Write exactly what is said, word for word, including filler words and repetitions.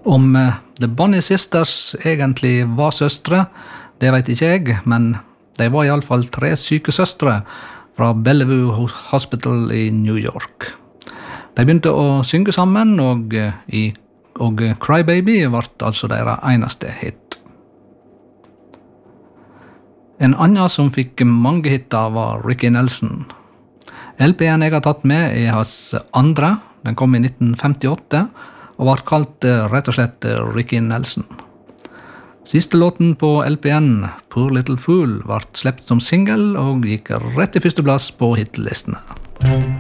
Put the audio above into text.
Om eh, The Bonnie Sisters egentlig var søstre, det vet ikke jeg, men de var i alle fall tre sykesøstre fra Bellevue Hospital i New York. De begynte å synge sammen, og, eh, i, og Cry Baby ble altså deres eneste hit. En annen som fikk mange hitter var Ricky Nelson. L P-en jeg har tatt med er hans andre, den kom i nitten femtiåtte, og var kalt rett og slett Ricky Nelson. Siste låten på L P-en, Poor Little Fool, ble slept som single og gikk rett i første plass på hitlistene.